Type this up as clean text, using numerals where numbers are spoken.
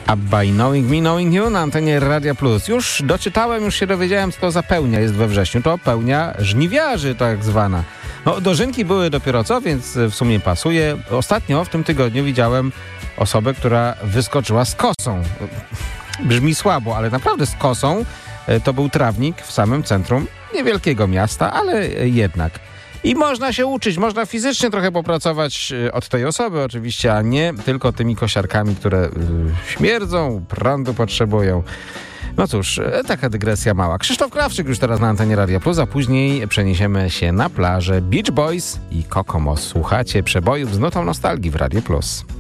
Abba i Knowing Me, Knowing You na antenie Radia Plus. Już doczytałem, już się dowiedziałem, co to za pełnia jest we wrześniu. To pełnia żniwiarzy tak zwana. No, dożynki były dopiero co, więc w sumie pasuje. Ostatnio w tym tygodniu widziałem osobę, która wyskoczyła z kosą. Brzmi słabo, ale naprawdę z kosą. To był trawnik w samym centrum niewielkiego miasta, ale jednak. I można się uczyć, można fizycznie trochę popracować od tej osoby oczywiście, a nie tylko tymi kosiarkami, które śmierdzą, prądu potrzebują. No cóż, taka dygresja mała. Krzysztof Krawczyk już teraz na antenie Radia Plus, a później przeniesiemy się na plażę Beach Boys i Kokomos. Słuchacie przebojów z nutą nostalgii w Radiu Plus.